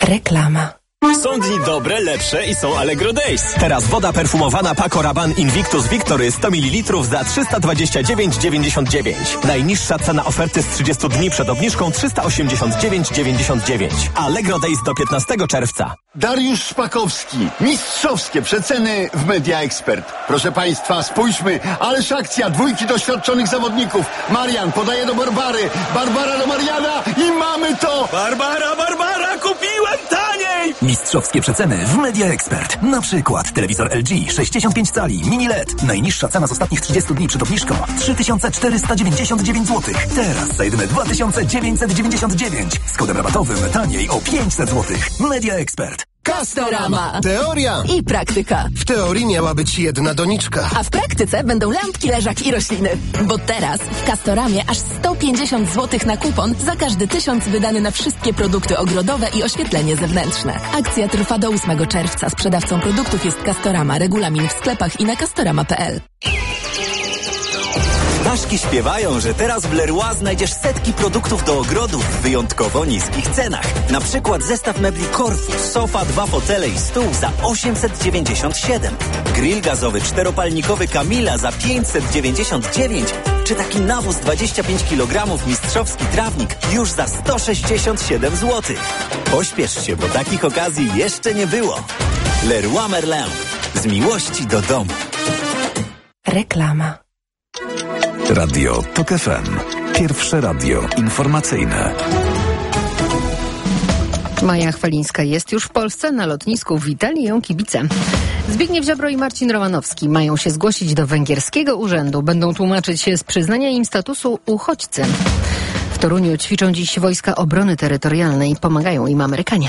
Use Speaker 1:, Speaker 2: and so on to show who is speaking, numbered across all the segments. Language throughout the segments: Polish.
Speaker 1: Reklama.
Speaker 2: Są dni dobre, lepsze i są Allegro Days. Teraz woda perfumowana Paco Rabanne Invictus Victory 100 ml za 329,99. Najniższa cena oferty z 30 dni przed obniżką 389,99. Allegro Days do 15 czerwca.
Speaker 3: Dariusz Szpakowski. Mistrzowskie przeceny w Media Expert. Proszę Państwa, spójrzmy. Ależ akcja. Dwójki doświadczonych zawodników. Marian podaje do Barbary. Barbara do Mariana i mamy to!
Speaker 2: Barbara, kupiłem taniej!
Speaker 4: Mistrzowskie przeceny w Media Expert. Na przykład telewizor LG 65 cali mini LED. Najniższa cena z ostatnich 30 dni przed obniżką 3499 zł. Teraz za jedyne 2999. Z kodem rabatowym taniej o 500 zł. Media Expert.
Speaker 5: Castorama.
Speaker 6: Teoria
Speaker 5: I praktyka.
Speaker 6: W teorii miała być jedna doniczka.
Speaker 5: A w praktyce będą lampki, leżaki i rośliny. Bo teraz w Castoramie aż 150 zł na kupon za każdy 1000 wydany na wszystkie produkty ogrodowe i oświetlenie zewnętrzne. Akcja trwa do 8 czerwca. Sprzedawcą produktów jest Castorama. Regulamin w sklepach i na castorama.pl.
Speaker 7: Ptaszki śpiewają, że teraz w Leroy znajdziesz setki produktów do ogrodu w wyjątkowo niskich cenach. Na przykład zestaw mebli Corfu, sofa, 2 fotele i stół za 897. Grill gazowy czteropalnikowy Camila za 599. Czy taki nawóz 25 kg mistrzowski trawnik już za 167 zł. Pośpiesz się, bo takich okazji jeszcze nie było. Leroy Merlin. Z miłości do domu.
Speaker 1: Reklama.
Speaker 4: Radio TOK FM. Pierwsze radio informacyjne.
Speaker 8: Maja Chwalińska jest już w Polsce. Na lotnisku witali ją kibice. Zbigniew Ziobro i Marcin Romanowski mają się zgłosić do węgierskiego urzędu. Będą tłumaczyć się z przyznania im statusu uchodźcy. W Toruniu ćwiczą dziś wojska obrony terytorialnej. Pomagają im Amerykanie.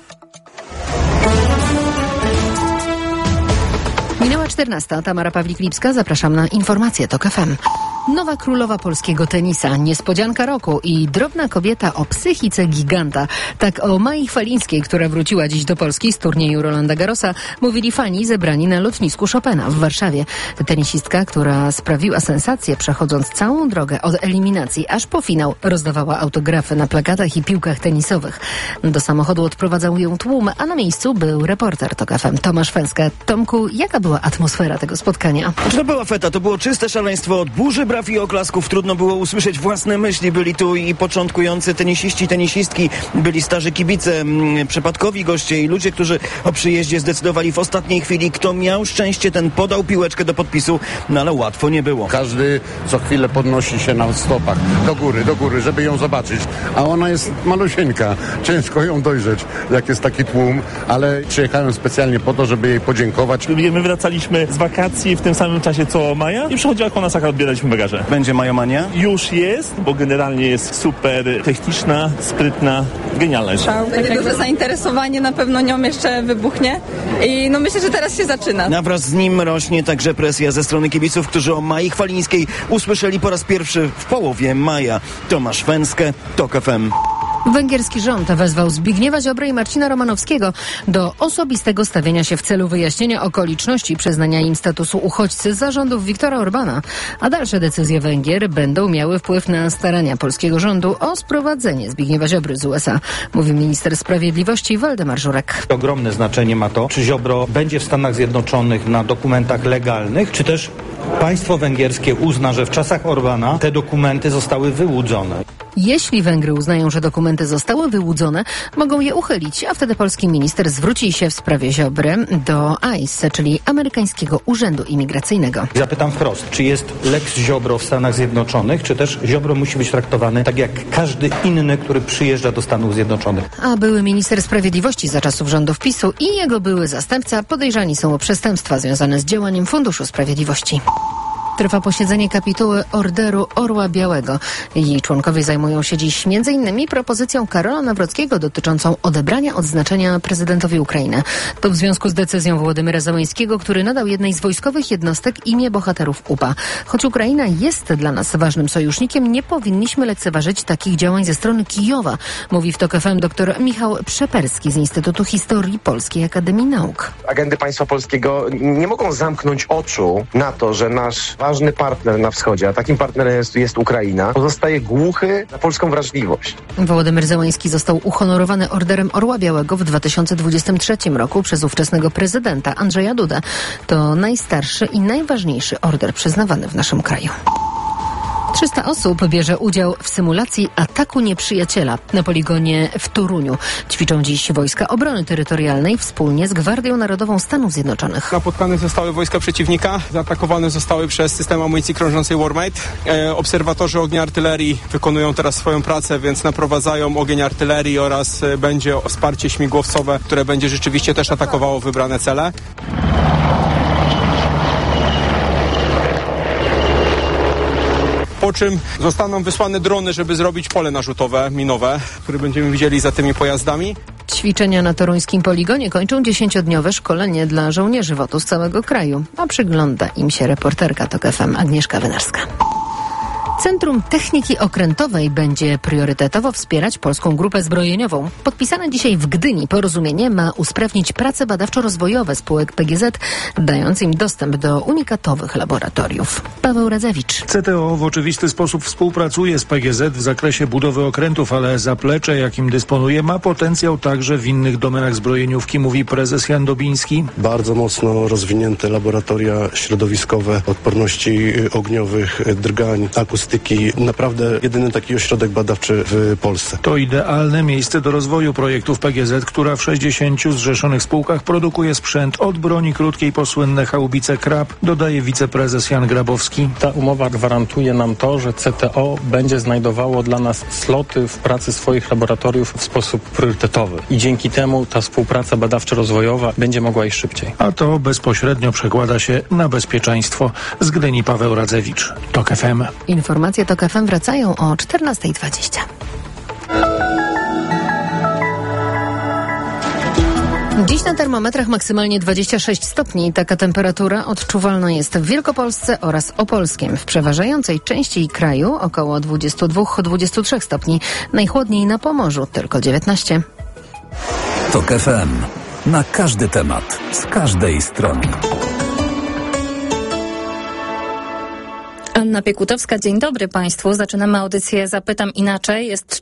Speaker 8: Minęła 14. Tamara Pawlik-Lipska. Zapraszam na informacje TOK FM. Nowa królowa polskiego tenisa, niespodzianka roku i drobna kobieta o psychice giganta. Tak o Mai Chwalińskiej, która wróciła dziś do Polski z turnieju Rolanda Garrosa, mówili fani zebrani na lotnisku Chopina w Warszawie. Tenisistka, która sprawiła sensację, przechodząc całą drogę od eliminacji aż po finał, rozdawała autografy na plakatach i piłkach tenisowych. Do samochodu odprowadzał ją tłum, a na miejscu był reporter TOK FM Tomasz Fęska. Tomku, jaka była atmosfera tego spotkania?
Speaker 9: To była feta, to było czyste szaleństwo. Od burzy braw i oklasków trudno było usłyszeć własne myśli. Byli tu i początkujący tenisiści, tenisistki, byli starzy kibice, przypadkowi goście i ludzie, którzy o przyjeździe zdecydowali w ostatniej chwili. Kto miał szczęście, ten podał piłeczkę do podpisu, no ale łatwo nie było.
Speaker 10: Każdy co chwilę podnosi się na stopach do góry, żeby ją zobaczyć. A ona jest malusieńka. Ciężko ją dojrzeć, jak jest taki tłum, ale przyjechałem specjalnie po to, żeby jej podziękować.
Speaker 11: My wracaliśmy z wakacji w tym samym czasie co Maja i przychodziła koło nas, jak odbieraliśmy bagaże.
Speaker 9: Będzie Majomania?
Speaker 11: Już jest, bo generalnie jest super techniczna, sprytna, genialna.
Speaker 12: Będzie duże zainteresowanie, na pewno nią jeszcze wybuchnie i no myślę, że teraz się zaczyna.
Speaker 9: A wraz z nim rośnie także presja ze strony kibiców, którzy o Mai Chwalińskiej usłyszeli po raz pierwszy w połowie maja. Tomasz Fęskę, TOK FM.
Speaker 8: Węgierski rząd wezwał Zbigniewa Ziobrę i Marcina Romanowskiego do osobistego stawienia się w celu wyjaśnienia okoliczności przyznania im statusu uchodźcy za rządów Viktora Orbana, a dalsze decyzje Węgier będą miały wpływ na starania polskiego rządu o sprowadzenie Zbigniewa Ziobry z USA, mówi minister sprawiedliwości Waldemar Żurek.
Speaker 13: Ogromne znaczenie ma to, czy Ziobro będzie w Stanach Zjednoczonych na dokumentach legalnych, czy też państwo węgierskie uzna, że w czasach Orbana te dokumenty zostały wyłudzone.
Speaker 8: Jeśli Węgry uznają, że dokumenty zostały wyłudzone, mogą je uchylić, a wtedy polski minister zwróci się w sprawie Ziobry do ICE, czyli amerykańskiego urzędu imigracyjnego.
Speaker 13: Zapytam wprost, czy jest Lex Ziobro w Stanach Zjednoczonych, czy też Ziobro musi być traktowany tak jak każdy inny, który przyjeżdża do Stanów Zjednoczonych?
Speaker 8: A były minister sprawiedliwości za czasów rządów PiS-u i jego były zastępca podejrzani są o przestępstwa związane z działaniem Funduszu Sprawiedliwości. Trwa posiedzenie kapituły Orderu Orła Białego. Jej członkowie zajmują się dziś m.in. propozycją Karola Nawrockiego dotyczącą odebrania odznaczenia prezydentowi Ukrainy. To w związku z decyzją Władimira Zełenskiego, który nadał jednej z wojskowych jednostek imię bohaterów UPA. Choć Ukraina jest dla nas ważnym sojusznikiem, nie powinniśmy lekceważyć takich działań ze strony Kijowa, mówi w TOK FM dr Michał Przeperski z Instytutu Historii Polskiej Akademii Nauk.
Speaker 14: Agendy państwa polskiego nie mogą zamknąć oczu na to, że nasz
Speaker 1: ważny partner na wschodzie, a takim partnerem jest Ukraina, pozostaje głuchy na polską wrażliwość.
Speaker 8: Wołodymyr Zełański został uhonorowany Orderem Orła Białego w 2023 roku przez ówczesnego prezydenta Andrzeja Dudę. To najstarszy i najważniejszy order przyznawany w naszym kraju. 300 osób bierze udział w symulacji ataku nieprzyjaciela na poligonie w Toruniu. Ćwiczą dziś Wojska Obrony Terytorialnej wspólnie z Gwardią Narodową Stanów Zjednoczonych.
Speaker 14: Napotkane zostały wojska przeciwnika, zaatakowane zostały przez system amunicji krążącej Warmate. Obserwatorzy ognia artylerii wykonują teraz swoją pracę, więc naprowadzają ogień artylerii oraz będzie wsparcie śmigłowcowe, które będzie rzeczywiście też atakowało wybrane cele. Po czym zostaną wysłane drony, żeby zrobić pole narzutowe, minowe, które będziemy widzieli za tymi pojazdami.
Speaker 8: Ćwiczenia na toruńskim poligonie kończą 10-dniowe szkolenie dla żołnierzy WOT-u z całego kraju, a przygląda im się reporterka TOK FM Agnieszka Wynarska. Centrum Techniki Okrętowej będzie priorytetowo wspierać polską grupę zbrojeniową. Podpisane dzisiaj w Gdyni porozumienie ma usprawnić prace badawczo-rozwojowe spółek PGZ, dając im dostęp do unikatowych laboratoriów. Paweł Radzewicz.
Speaker 15: CTO w oczywisty sposób współpracuje z PGZ w zakresie budowy okrętów, ale zaplecze, jakim dysponuje, ma potencjał także w innych domenach zbrojeniówki, mówi prezes Jan Dobiński.
Speaker 16: Bardzo mocno rozwinięte laboratoria środowiskowe, odporności ogniowych, drgań, akustyki. Naprawdę jedyny taki ośrodek badawczy w Polsce.
Speaker 15: To idealne miejsce do rozwoju projektów PGZ, która w 60 zrzeszonych spółkach produkuje sprzęt od broni krótkiej po słynne haubice Krab, dodaje wiceprezes Jan Grabowski.
Speaker 17: Ta umowa gwarantuje nam to, że CTO będzie znajdowało dla nas sloty w pracy swoich laboratoriów w sposób priorytetowy. I dzięki temu ta współpraca badawczo-rozwojowa będzie mogła iść szybciej.
Speaker 15: A to bezpośrednio przekłada się na bezpieczeństwo. Z Gdyni Paweł Radzewicz, TOK FM.
Speaker 8: Informacje TOK FM wracają o 14:20. Dziś na termometrach maksymalnie 26 stopni. Taka temperatura odczuwalna jest w Wielkopolsce oraz Opolskiem. W przeważającej części kraju około 22-23 stopni. Najchłodniej na Pomorzu tylko 19.
Speaker 4: TOK FM. Na każdy temat, z każdej strony.
Speaker 18: Anna Piekutowska, dzień dobry Państwu. Zaczynamy audycję Zapytam Inaczej. Jest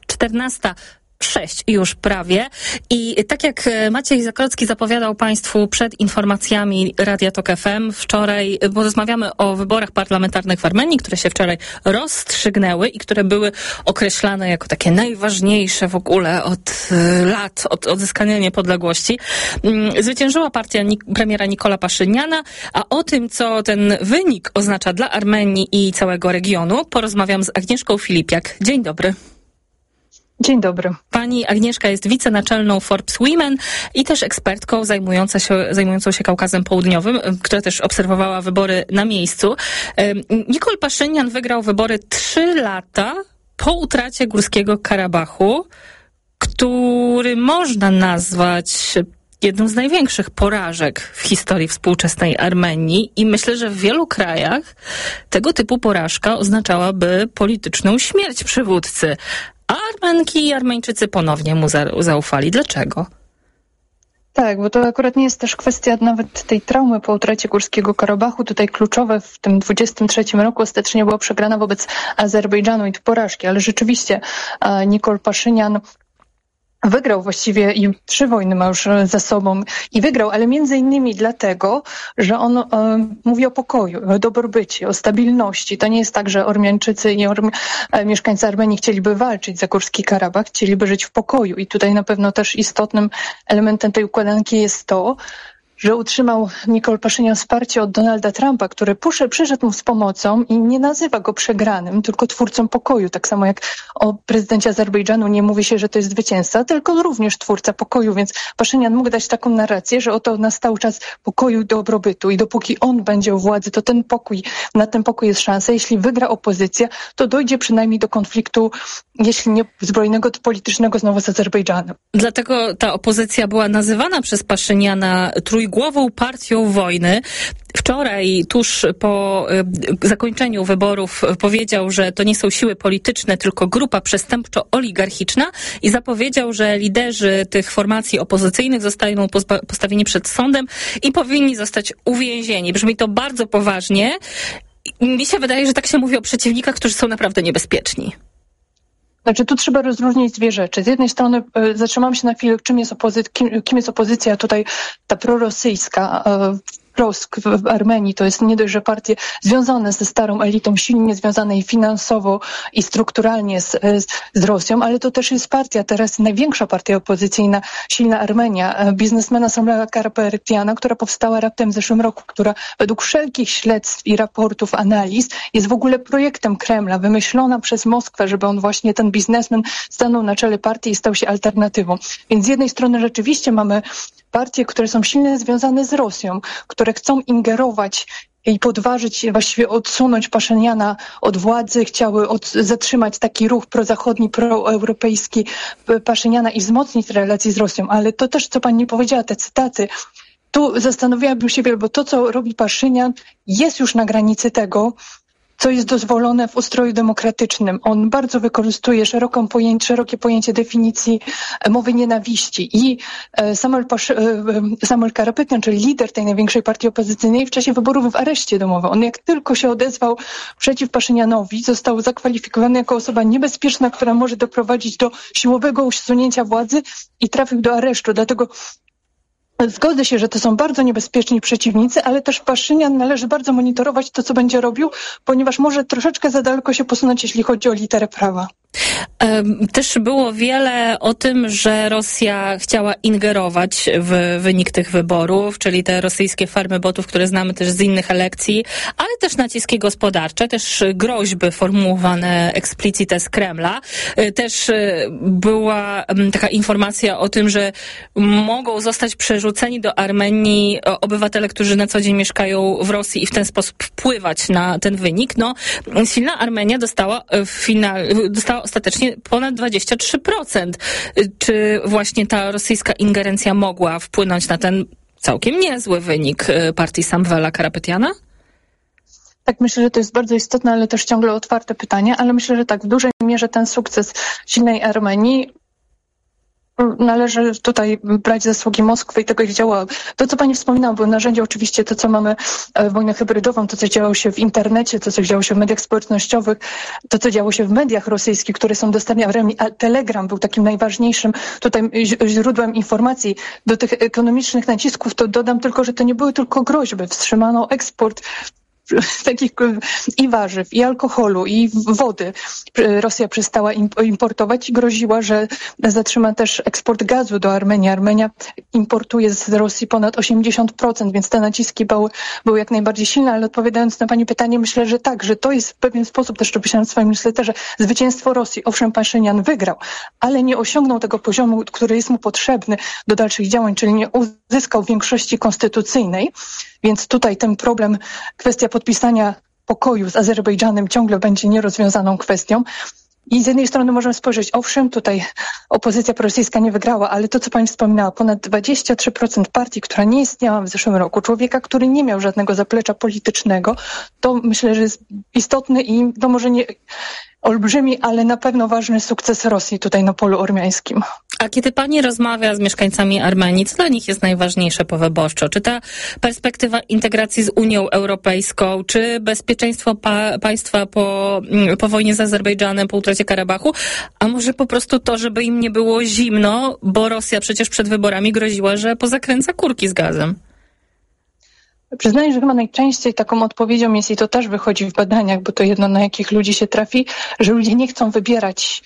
Speaker 18: 14:06 już prawie. I tak jak Maciej Zakrocki zapowiadał Państwu przed informacjami Radia TOK FM, wczoraj porozmawiamy o wyborach parlamentarnych w Armenii, które się wczoraj rozstrzygnęły i które były określane jako takie najważniejsze w ogóle od lat, od odzyskania niepodległości. Zwyciężyła partia premiera Nikola Paszyniana, a o tym, co ten wynik oznacza dla Armenii i całego regionu, porozmawiam z Agnieszką Filipiak. Dzień dobry.
Speaker 19: Dzień dobry.
Speaker 18: Pani Agnieszka jest wicenaczelną Forbes Women i też ekspertką zajmującą się Kaukazem Południowym, która też obserwowała wybory na miejscu. Nikol Paszynian wygrał wybory 3 lata po utracie Górskiego Karabachu, który można nazwać jedną z największych porażek w historii współczesnej Armenii i myślę, że w wielu krajach tego typu porażka oznaczałaby polityczną śmierć przywódcy. A Armenki i Armeńczycy ponownie mu zaufali. Dlaczego?
Speaker 19: Tak, bo to akurat nie jest też kwestia nawet tej traumy po utracie Górskiego Karabachu. Tutaj kluczowe w tym 23 roku ostatecznie była przegrana wobec Azerbejdżanu i to porażki, ale rzeczywiście Nikol Paszynian wygrał właściwie i 3 wojny ma już za sobą i wygrał, ale między innymi dlatego, że on mówi o pokoju, o dobrobycie, o stabilności. To nie jest tak, że Ormiańczycy i mieszkańcy Armenii chcieliby walczyć za Górski Karabach, chcieliby żyć w pokoju. I tutaj na pewno też istotnym elementem tej układanki jest to, że utrzymał Nikol Paszynian wsparcie od Donalda Trumpa, który przyszedł mu z pomocą i nie nazywa go przegranym, tylko twórcą pokoju. Tak samo jak o prezydencie Azerbejdżanu nie mówi się, że to jest zwycięzca, tylko również twórca pokoju, więc Paszynian mógł dać taką narrację, że oto nastał czas pokoju i dobrobytu i dopóki on będzie u władzy, to na ten pokój jest szansa. Jeśli wygra opozycja, to dojdzie przynajmniej do konfliktu, jeśli nie zbrojnego, to politycznego znowu z Azerbejdżanem.
Speaker 18: Dlatego ta opozycja była nazywana przez Paszyniana trójgłową partią wojny. Wczoraj, tuż po zakończeniu wyborów, powiedział, że to nie są siły polityczne, tylko grupa przestępczo-oligarchiczna i zapowiedział, że liderzy tych formacji opozycyjnych zostaną postawieni przed sądem i powinni zostać uwięzieni. Brzmi to bardzo poważnie. mi się wydaje, że tak się mówi o przeciwnikach, którzy są naprawdę niebezpieczni.
Speaker 19: Znaczy, tu trzeba rozróżnić dwie rzeczy. Z jednej strony zatrzymam się na chwilę, kim jest opozycja tutaj, ta prorosyjska, Rosk w Armenii. To jest nie dość, że partie związane ze starą elitą, silnie związane i finansowo i strukturalnie z Rosją, ale to też jest partia, teraz największa partia opozycyjna, silna Armenia, biznesmena Samvela Karapetjana, która powstała raptem w zeszłym roku, która według wszelkich śledztw i raportów, analiz jest w ogóle projektem Kremla, wymyślona przez Moskwę, żeby on właśnie, ten biznesmen, stanął na czele partii i stał się alternatywą. Więc z jednej strony rzeczywiście mamy partie, które są silnie związane z Rosją, które chcą ingerować i podważyć, właściwie odsunąć Paszyniana od władzy, chciały zatrzymać taki ruch prozachodni, proeuropejski Paszyniana i wzmocnić relacje z Rosją. Ale to też, co pani powiedziała, te cytaty, tu zastanawiałabym się wiele, bo to, co robi Paszynian, jest już na granicy tego, co jest dozwolone w ustroju demokratycznym. On bardzo wykorzystuje szerokie pojęcie definicji mowy nienawiści i Samvel Karapetyan, czyli lider tej największej partii opozycyjnej, w czasie wyborów w areszcie domowym. On jak tylko się odezwał przeciw Paszynianowi, został zakwalifikowany jako osoba niebezpieczna, która może doprowadzić do siłowego usunięcia władzy i trafił do aresztu. Dlatego zgodzę się, że to są bardzo niebezpieczni przeciwnicy, ale też Paszynian należy bardzo monitorować to, co będzie robił, ponieważ może troszeczkę za daleko się posunąć, jeśli chodzi o literę prawa.
Speaker 18: Też było wiele o tym, że Rosja chciała ingerować w wynik tych wyborów, czyli te rosyjskie farmy botów, które znamy też z innych elekcji, ale też naciski gospodarcze, też groźby formułowane explicite z Kremla. Też była taka informacja o tym, że mogą zostać przerzuceni do Armenii obywatele, którzy na co dzień mieszkają w Rosji i w ten sposób wpływać na ten wynik. No, silna Armenia dostała ostatecznie ponad 23%. Czy właśnie ta rosyjska ingerencja mogła wpłynąć na ten całkiem niezły wynik partii Samvela Karapetyana?
Speaker 19: Tak, myślę, że to jest bardzo istotne, ale też ciągle otwarte pytanie, ale myślę, że tak, w dużej mierze ten sukces silnej Armenii należy tutaj brać zasługi Moskwy i tego, jak działało. To, co pani wspominała, było narzędzie oczywiście to, co mamy wojnę hybrydową, to, co działo się w internecie, to, co działo się w mediach społecznościowych, to, co działo się w mediach rosyjskich, które są dostępne w Armenii, a Telegram był takim najważniejszym tutaj źródłem informacji. Do tych ekonomicznych nacisków to dodam tylko, że to nie były tylko groźby. Wstrzymano eksport takich i warzyw, i alkoholu, i wody. Rosja przestała importować i groziła, że zatrzyma też eksport gazu do Armenii. Armenia importuje z Rosji ponad 80%, więc te naciski były jak najbardziej silne, ale odpowiadając na pani pytanie, myślę, że tak, że to jest w pewien sposób, też to pisałem w swoim newsletterze, zwycięstwo Rosji. Owszem, Paszynian wygrał, ale nie osiągnął tego poziomu, który jest mu potrzebny do dalszych działań, czyli nie uzyskał większości konstytucyjnej, więc tutaj ten problem, kwestia podpisania pokoju z Azerbejdżanem ciągle będzie nierozwiązaną kwestią. I z jednej strony możemy spojrzeć, owszem, tutaj opozycja prorosyjska nie wygrała, ale to, co pani wspominała, ponad 23% partii, która nie istniała w zeszłym roku, człowieka, który nie miał żadnego zaplecza politycznego, to myślę, że jest istotny i to może nie olbrzymi, ale na pewno ważny sukces Rosji tutaj na polu ormiańskim.
Speaker 18: A kiedy pani rozmawia z mieszkańcami Armenii, co dla nich jest najważniejsze powyborczo? Czy ta perspektywa integracji z Unią Europejską, czy bezpieczeństwo państwa po wojnie z Azerbejdżanem, po utracie Karabachu, a może po prostu to, żeby im nie było zimno, bo Rosja przecież przed wyborami groziła, że pozakręca kurki z gazem?
Speaker 19: Przyznaję, że chyba najczęściej taką odpowiedzią jest, i to też wychodzi w badaniach, bo to jedno, na jakich ludzi się trafi, że ludzie nie chcą wybierać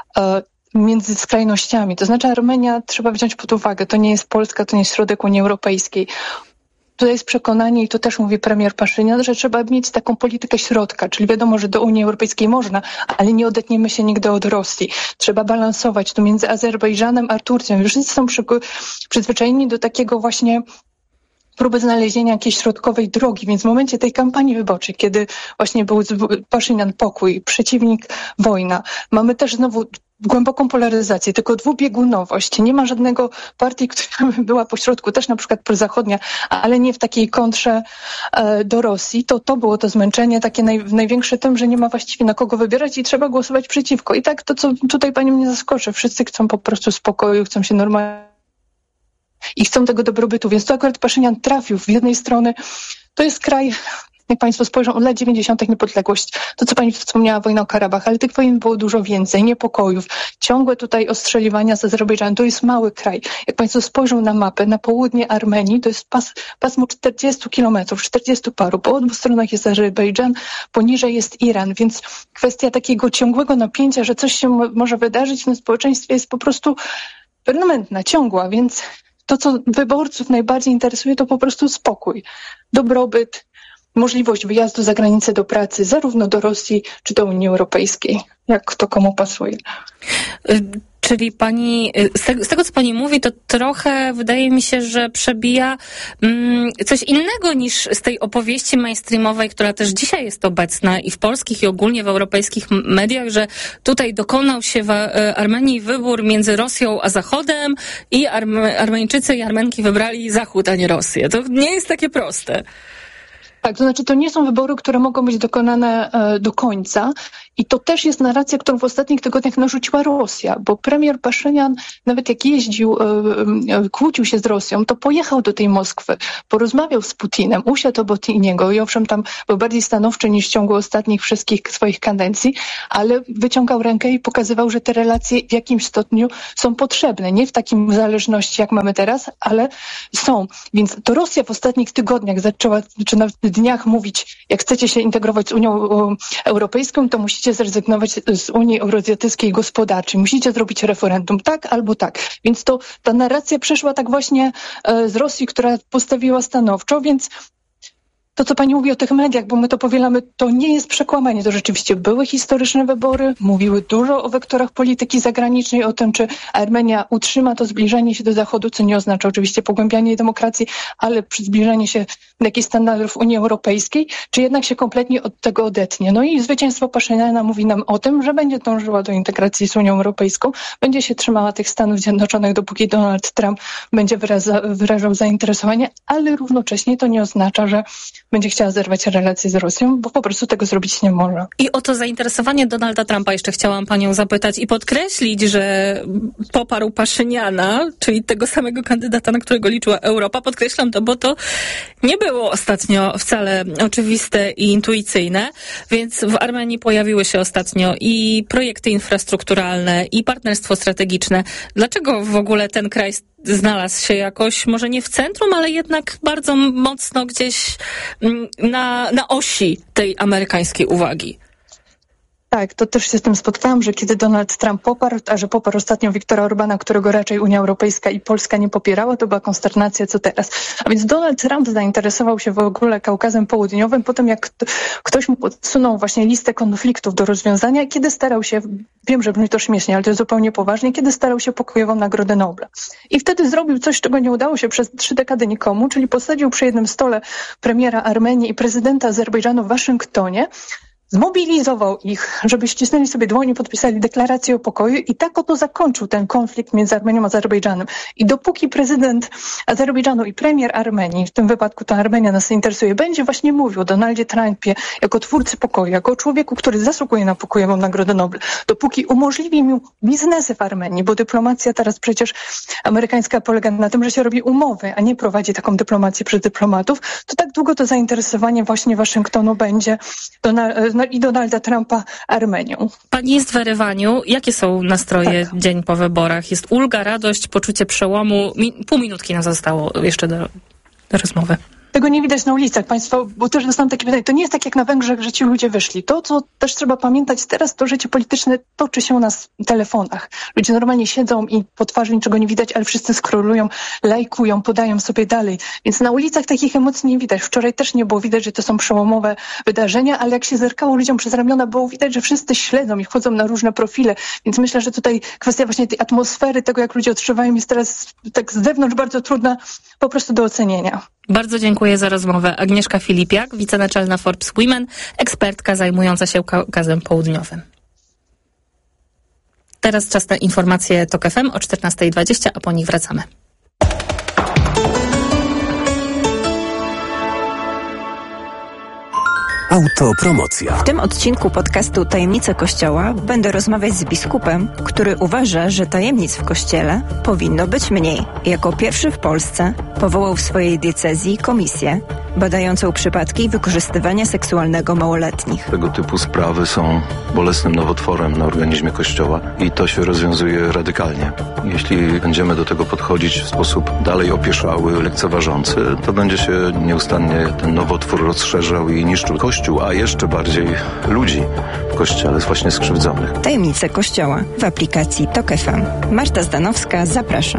Speaker 19: między skrajnościami. To znaczy Armenia trzeba wziąć pod uwagę. To nie jest Polska, to nie jest środek Unii Europejskiej. Tutaj jest przekonanie, i to też mówi premier Paszynian, że trzeba mieć taką politykę środka, czyli wiadomo, że do Unii Europejskiej można, ale nie odetniemy się nigdy od Rosji. Trzeba balansować tu między Azerbejdżanem a Turcją. Już wszyscy są przyzwyczajeni do takiego właśnie próby znalezienia jakiejś środkowej drogi, więc w momencie tej kampanii wyborczej, kiedy właśnie był Paszynian pokój, przeciwnik wojna, mamy też znowu głęboką polaryzację, tylko dwubiegunowość. Nie ma żadnego partii, która by była pośrodku, też na przykład prozachodnia, ale nie w takiej kontrze do Rosji. To było to zmęczenie takie największe tym, że nie ma właściwie na kogo wybierać i trzeba głosować przeciwko. I tak to, co tutaj pani mnie zaskoczy, wszyscy chcą po prostu spokoju, chcą się normalnie i chcą tego dobrobytu, więc to akurat Paszynian trafił. Z jednej strony to jest kraj jak państwo spojrzą, od lat 90. niepodległość, to co pani wspomniała, wojna o Karabach, ale tych wojen było dużo więcej, niepokojów, ciągłe tutaj ostrzeliwania z Azerbejdżanu. To jest mały kraj. Jak państwo spojrzą na mapę, na południe Armenii, to jest pasmo 40 kilometrów, 40 paru. Po obu stronach jest Azerbejdżan, poniżej jest Iran, więc kwestia takiego ciągłego napięcia, że coś się może wydarzyć w tym społeczeństwie jest po prostu permanentna, ciągła, więc to, co wyborców najbardziej interesuje, to po prostu spokój, dobrobyt, możliwość wyjazdu za granicę do pracy, zarówno do Rosji, czy do Unii Europejskiej, jak to komu pasuje.
Speaker 18: Czyli pani, z tego co pani mówi, to trochę wydaje mi się, że przebija coś innego niż z tej opowieści mainstreamowej, która też dzisiaj jest obecna i w polskich i ogólnie w europejskich mediach, że tutaj dokonał się w Armenii wybór między Rosją a Zachodem i Armeńczycy i Armenki wybrali Zachód, a nie Rosję. To nie jest takie proste.
Speaker 19: Tak, to znaczy to nie są wybory, które mogą być dokonane do końca i to też jest narracja, którą w ostatnich tygodniach narzuciła Rosja, bo premier Paszynian nawet jak jeździł, kłócił się z Rosją, to pojechał do tej Moskwy, porozmawiał z Putinem, usiadł obok niego i owszem tam był bardziej stanowczy niż w ciągu ostatnich wszystkich swoich kadencji, ale wyciągał rękę i pokazywał, że te relacje w jakimś stopniu są potrzebne, nie w takim zależności jak mamy teraz, ale są. Więc to Rosja w ostatnich tygodniach zaczęła, czy nawet dniach mówić, jak chcecie się integrować z Unią Europejską, to musicie zrezygnować z Unii Euroazjatyckiej gospodarczej. Musicie zrobić referendum, tak albo tak. Więc ta narracja przeszła tak właśnie z Rosji, która postawiła stanowczo, więc to, co pani mówi o tych mediach, bo my to powielamy, to nie jest przekłamanie. To rzeczywiście były historyczne wybory, mówiły dużo o wektorach polityki zagranicznej, o tym, czy Armenia utrzyma to zbliżenie się do Zachodu, co nie oznacza oczywiście pogłębianie demokracji, ale zbliżenie się do jakichś standardów Unii Europejskiej, czy jednak się kompletnie od tego odetnie. No i zwycięstwo Paszyniana mówi nam o tym, że będzie dążyła do integracji z Unią Europejską, będzie się trzymała tych Stanów Zjednoczonych, dopóki Donald Trump będzie wyrażał zainteresowanie, ale równocześnie to nie oznacza, że będzie chciała zerwać relacje z Rosją, bo po prostu tego zrobić nie może.
Speaker 18: I o to zainteresowanie Donalda Trumpa jeszcze chciałam panią zapytać i podkreślić, że poparł Paszyniana, czyli tego samego kandydata, na którego liczyła Europa. Podkreślam to, bo to nie było ostatnio wcale oczywiste i intuicyjne, więc w Armenii pojawiły się ostatnio i projekty infrastrukturalne, i partnerstwo strategiczne. Dlaczego w ogóle ten kraj znalazł się jakoś, może nie w centrum, ale jednak bardzo mocno gdzieś na osi tej amerykańskiej uwagi?
Speaker 19: Tak, to też się z tym spotkałam, że kiedy Donald Trump poparł, a że poparł ostatnio Viktora Orbana, którego raczej Unia Europejska i Polska nie popierała, to była konsternacja, co teraz. A więc Donald Trump zainteresował się w ogóle Kaukazem Południowym po tym, jak ktoś mu podsunął właśnie listę konfliktów do rozwiązania, kiedy starał się, wiem, że brzmi to śmiesznie, ale to jest zupełnie poważnie, kiedy starał się o pokojową Nagrodę Nobla. I wtedy zrobił coś, czego nie udało się przez 3 dekady nikomu, czyli posadził przy jednym stole premiera Armenii i prezydenta Azerbejdżanu w Waszyngtonie, zmobilizował ich, żeby ścisnęli sobie dłonie, podpisali deklarację o pokoju i tak oto zakończył ten konflikt między Armenią a Azerbejdżanem. I dopóki prezydent Azerbejdżanu i premier Armenii, w tym wypadku to Armenia nas interesuje, będzie właśnie mówił o Donaldzie Trumpie jako twórcy pokoju, jako o człowieku, który zasługuje na pokojową Nagrodę Nobla, dopóki umożliwi mu biznesy w Armenii, bo dyplomacja teraz przecież amerykańska polega na tym, że się robi umowy, a nie prowadzi taką dyplomację przez dyplomatów, to tak długo to zainteresowanie właśnie Waszyngtonu będzie i Donalda Trumpa Armenią.
Speaker 18: Pani jest w Erywaniu. Jakie są nastroje dzień po wyborach? Jest ulga, radość, poczucie przełomu? Pół minutki nam zostało jeszcze do rozmowy.
Speaker 19: Tego nie widać na ulicach. Państwo, bo też dostałam takie pytanie, to nie jest tak jak na Węgrzech, że ci ludzie wyszli. To, co też trzeba pamiętać teraz, to życie polityczne toczy się na telefonach. Ludzie normalnie siedzą i po twarzy niczego nie widać, ale wszyscy scrollują, lajkują, podają sobie dalej. Więc na ulicach takich emocji nie widać. Wczoraj też nie było widać, że to są przełomowe wydarzenia, ale jak się zerkało ludziom przez ramiona, było widać, że wszyscy śledzą i wchodzą na różne profile. Więc myślę, że tutaj kwestia właśnie tej atmosfery, tego jak ludzie odczuwają, jest teraz tak z zewnątrz bardzo trudna po prostu do ocenienia.
Speaker 18: Bardzo dziękuję za rozmowę. Agnieszka Filipiak, wicenaczelna Forbes Women, ekspertka zajmująca się Kaukazem Południowym. Teraz czas na informacje TOK FM o 14:20, a po nich wracamy.
Speaker 20: Autopromocja.
Speaker 21: W tym odcinku podcastu Tajemnice Kościoła będę rozmawiać z biskupem, który uważa, że tajemnic w Kościele powinno być mniej. Jako pierwszy w Polsce powołał w swojej diecezji komisję, badającą przypadki wykorzystywania seksualnego małoletnich.
Speaker 3: Tego typu sprawy są bolesnym nowotworem na organizmie Kościoła i to się rozwiązuje radykalnie. Jeśli będziemy do tego podchodzić w sposób dalej opieszały, lekceważący, to będzie się nieustannie ten nowotwór rozszerzał i niszczył Kościół, a jeszcze bardziej ludzi w Kościele, właśnie skrzywdzonych.
Speaker 21: Tajemnice Kościoła w aplikacji TOK FM. Marta Zdanowska, zapraszam.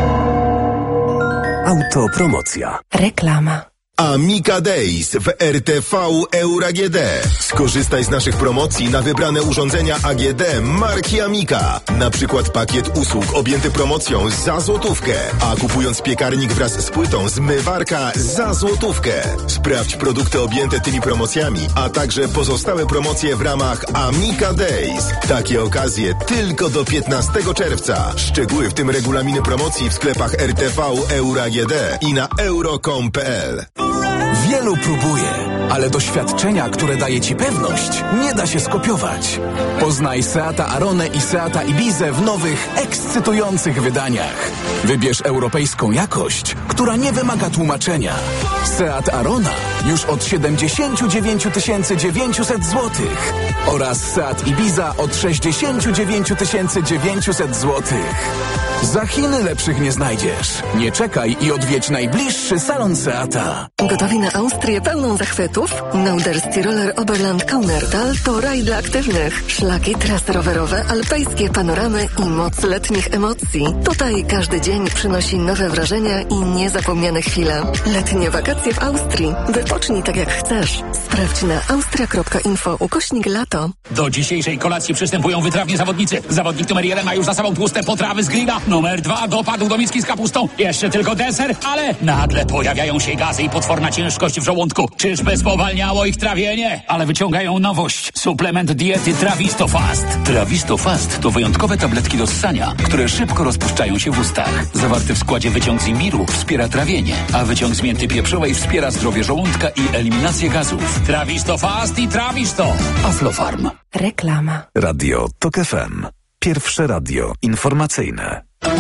Speaker 20: Autopromocja.
Speaker 21: Reklama.
Speaker 22: Amica Days w RTV Euro AGD. Skorzystaj z naszych promocji na wybrane urządzenia AGD marki Amica. Na przykład pakiet usług objęty promocją za złotówkę, a kupując piekarnik wraz z płytą zmywarka za złotówkę. Sprawdź produkty objęte tymi promocjami, a także pozostałe promocje w ramach Amica Days. Takie okazje tylko do 15 czerwca. Szczegóły, w tym regulaminy promocji w sklepach RTV Euro AGD i na euro.com.pl.
Speaker 4: Wielu próbuje, ale doświadczenia, które daje Ci pewność, nie da się skopiować. Poznaj Seata Aronę i Seata Ibizę w nowych, ekscytujących wydaniach. Wybierz europejską jakość, która nie wymaga tłumaczenia. Seat Arona już od 79 900 zł oraz Seat Ibiza od 69 900 zł. Za Chiny lepszych nie znajdziesz. Nie czekaj i odwiedź najbliższy salon Seata.
Speaker 23: Gotowi na Austrię pełną zachwytów? Norderski Roller Oberland Kaunertal to raj dla aktywnych. Szlaki, trasy rowerowe, alpejskie panoramy i moc letnich emocji. Tutaj każdy dzień przynosi nowe wrażenia i niezapomniane chwile. Letnie wakacje w Austrii. Wypocznij tak jak chcesz. Sprawdź na austria.info/lato.
Speaker 24: Do dzisiejszej kolacji przystępują wytrawni zawodnicy. Zawodnik numer 1 ma już za sobą tłuste potrawy z grilla. Numer 2 dopadł do miski z kapustą. Jeszcze tylko deser, ale nagle pojawiają się gazy i potworna ciężkość w żołądku. Czyżby spowalniało ich trawienie? Ale wyciągają nowość. Suplement diety Trawisto Fast. Trawisto Fast to wyjątkowe tabletki do ssania, które szybko rozpuszczają się w ustach. Zawarty w składzie wyciąg z imbiru wspiera trawienie, a wyciąg z mięty pieprzowej wspiera zdrowie żołądka i eliminację gazów. Trawisto Fast i Trawisto. Aflofarm.
Speaker 21: Reklama.
Speaker 20: Radio TOK FM. Pierwsze radio informacyjne.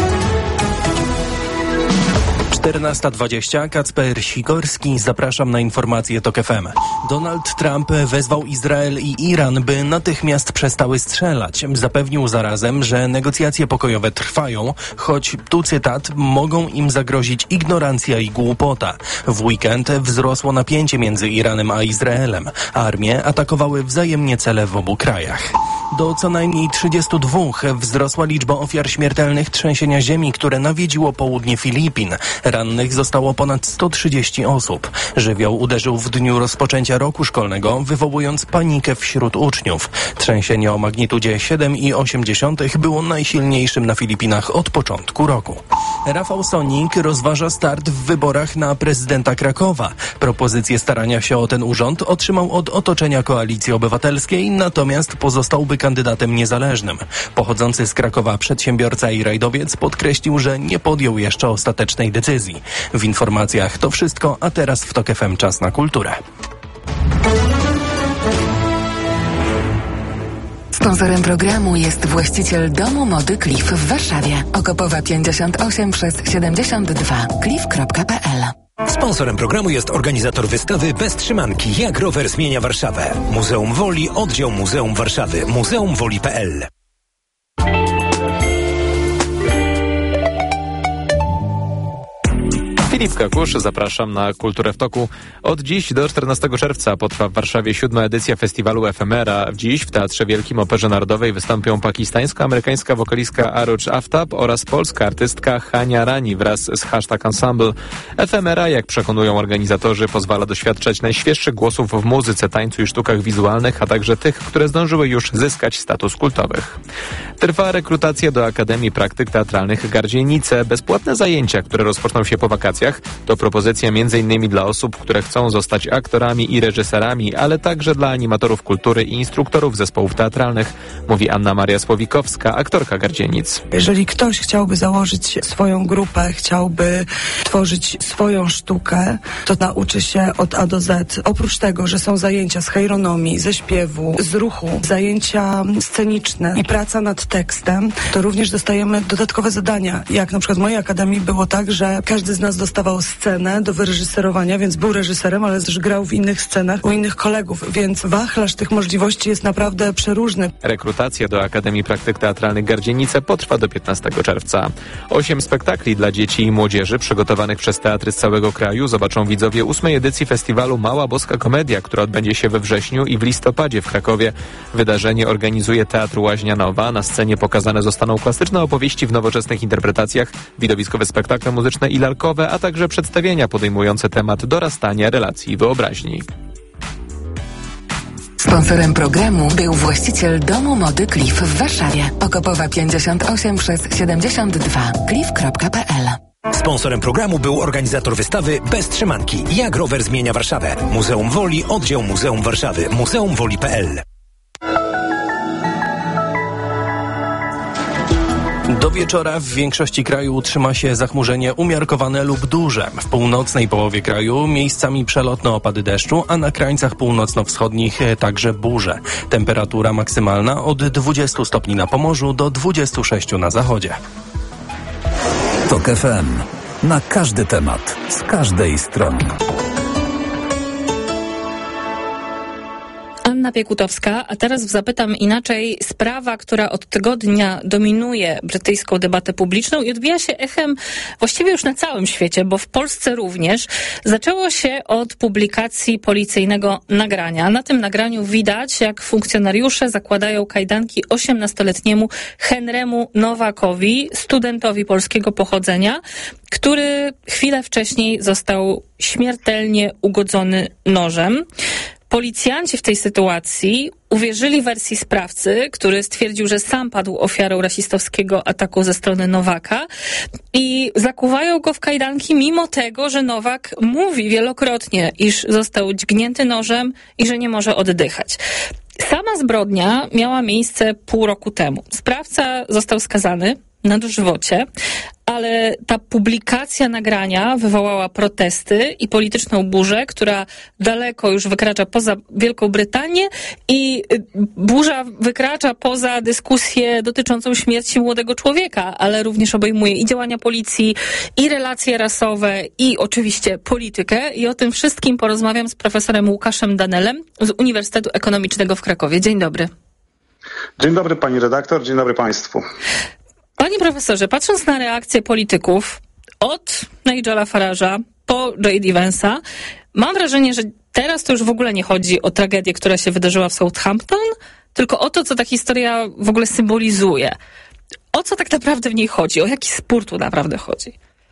Speaker 25: 14:20. Kacper Sikorski. Zapraszam na informacje TOK FM. Donald Trump wezwał Izrael i Iran, by natychmiast przestały strzelać. Zapewnił zarazem, że negocjacje pokojowe trwają, choć, tu cytat, mogą im zagrozić ignorancja i głupota. W weekend wzrosło napięcie między Iranem a Izraelem. Armie atakowały wzajemnie cele w obu krajach. Do co najmniej 32 wzrosła liczba ofiar śmiertelnych trzęsienia ziemi, które nawiedziło południe Filipin. Rannych zostało ponad 130 osób. Żywioł uderzył w dniu rozpoczęcia roku szkolnego, wywołując panikę wśród uczniów. Trzęsienie o magnitudzie 7,8 było najsilniejszym na Filipinach od początku roku. Rafał Sonik rozważa start w wyborach na prezydenta Krakowa. Propozycję starania się o ten urząd otrzymał od otoczenia Koalicji Obywatelskiej, natomiast pozostałby kandydatem niezależnym. Pochodzący z Krakowa przedsiębiorca i rajdowiec podkreślił, że nie podjął jeszcze ostatecznej decyzji. W informacjach to wszystko, a teraz w TOK FM czas na kulturę.
Speaker 23: Sponsorem programu jest właściciel Domu Mody Cliff w Warszawie. Okopowa 58/72. cliff.pl.
Speaker 2: Sponsorem programu jest organizator wystawy Bez trzymanki. Jak rower zmienia Warszawę. Muzeum Woli, oddział Muzeum Warszawy. muzeumwoli.pl.
Speaker 26: Filip Kakusz, zapraszam na Kulturę w Toku. Od dziś do 14 czerwca potrwa w Warszawie 7. edycja festiwalu Efemera. Dziś w Teatrze Wielkim Operze Narodowej wystąpią pakistańsko-amerykańska wokalistka Aruj Aftab oraz polska artystka Hania Rani wraz z Hashtag Ensemble. Efemera, jak przekonują organizatorzy, pozwala doświadczać najświeższych głosów w muzyce, tańcu i sztukach wizualnych, a także tych, które zdążyły już zyskać status kultowych. Trwa rekrutacja do Akademii Praktyk Teatralnych Gardzienice. Bezpłatne zajęcia, które rozpoczną się po wakacjach, to propozycja m.in. dla osób, które chcą zostać aktorami i reżyserami, ale także dla animatorów kultury i instruktorów zespołów teatralnych, mówi Anna Maria Słowikowska, aktorka Gardzienic.
Speaker 27: Jeżeli ktoś chciałby założyć swoją grupę, chciałby tworzyć swoją sztukę, to nauczy się od A do Z. Oprócz tego, że są zajęcia z hejronomii, ze śpiewu, z ruchu, zajęcia sceniczne i praca nad tekstem, to również dostajemy dodatkowe zadania. Jak na przykład w mojej akademii było tak, że każdy z nas dostawał dostawał scenę do wyreżyserowania, więc był reżyserem, ale też grał w innych scenach u innych kolegów, więc wachlarz tych możliwości jest naprawdę przeróżny.
Speaker 26: Rekrutacja do Akademii Praktyk Teatralnych Gardzienice potrwa do 15 czerwca. 8 spektakli dla dzieci i młodzieży przygotowanych przez teatry z całego kraju zobaczą widzowie 8. edycji festiwalu Mała Boska Komedia, która odbędzie się we wrześniu i w listopadzie w Krakowie. Wydarzenie organizuje Teatr Łaźnia Nowa. Na scenie pokazane zostaną klasyczne opowieści w nowoczesnych interpretacjach, widowiskowe spektakle muzyczne i lalkowe, a także przedstawienia podejmujące temat dorastania, relacji i wyobraźni.
Speaker 23: Sponsorem programu był właściciel Domu Mody Cliff w Warszawie. Okopowa 58 przez 72. cliff.pl.
Speaker 5: Sponsorem programu był organizator wystawy Bez trzymanki. Jak rower zmienia Warszawę. Muzeum Woli, oddział Muzeum Warszawy. muzeumwoli.pl.
Speaker 25: Do wieczora w większości kraju utrzyma się zachmurzenie umiarkowane lub duże. W północnej połowie kraju miejscami przelotne opady deszczu, a na krańcach północno-wschodnich także burze. Temperatura maksymalna od 20 stopni na Pomorzu do 26 na zachodzie.
Speaker 20: TOK FM. Na każdy temat, z każdej strony.
Speaker 18: Anna Piekutowska, a teraz Zapytam Inaczej. Sprawa, która od tygodnia dominuje brytyjską debatę publiczną i odbija się echem właściwie już na całym świecie, bo w Polsce również. Zaczęło się od publikacji policyjnego nagrania. Na tym nagraniu widać, jak funkcjonariusze zakładają kajdanki 18-letniemu Henrymu Nowakowi, studentowi polskiego pochodzenia, który chwilę wcześniej został śmiertelnie ugodzony nożem. Policjanci w tej sytuacji uwierzyli wersji sprawcy, który stwierdził, że sam padł ofiarą rasistowskiego ataku ze strony Nowaka i zakuwają go w kajdanki mimo tego, że Nowak mówi wielokrotnie, iż został dźgnięty nożem i że nie może oddychać. Sama zbrodnia miała miejsce pół roku temu. Sprawca został skazany na dożywocie, ale ta publikacja nagrania wywołała protesty i polityczną burzę, która daleko już wykracza poza Wielką Brytanię i burza wykracza poza dyskusję dotyczącą śmierci młodego człowieka, ale również obejmuje i działania policji, i relacje rasowe, i oczywiście politykę. I o tym wszystkim porozmawiam z profesorem Łukaszem Danelem z Uniwersytetu Ekonomicznego w Krakowie. Dzień dobry.
Speaker 6: Dzień dobry pani redaktor, dzień dobry państwu.
Speaker 18: Panie profesorze, patrząc na reakcję polityków od Nigela Farage'a po J.D. Vance'a, mam wrażenie, że teraz to już w ogóle nie chodzi o tragedię, która się wydarzyła w Southampton, tylko o to, co ta historia w ogóle symbolizuje. O co tak naprawdę w niej chodzi? O jaki spór tu naprawdę chodzi?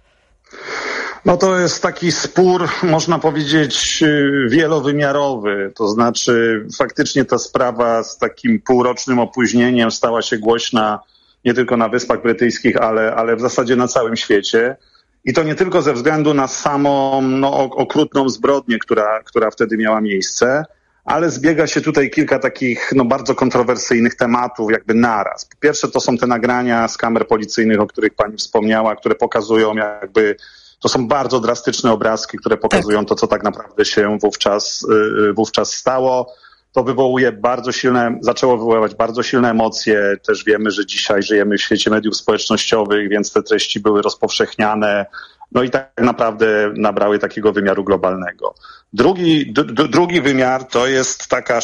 Speaker 6: No to jest taki spór, można powiedzieć, wielowymiarowy. To znaczy faktycznie ta sprawa z takim półrocznym opóźnieniem stała się głośna nie tylko na Wyspach Brytyjskich, ale w zasadzie na całym świecie. I to nie tylko ze względu na samą okrutną zbrodnię, która wtedy miała miejsce, ale zbiega się tutaj kilka takich bardzo kontrowersyjnych tematów jakby naraz. Po pierwsze to są te nagrania z kamer policyjnych, o których pani wspomniała, które pokazują to są bardzo drastyczne obrazki, które pokazują to, co tak naprawdę się wówczas stało. To zaczęło wywoływać bardzo silne emocje. Też wiemy, że dzisiaj żyjemy w świecie mediów społecznościowych, więc te treści były rozpowszechniane. No i tak naprawdę nabrały takiego wymiaru globalnego. Drugi wymiar to jest taka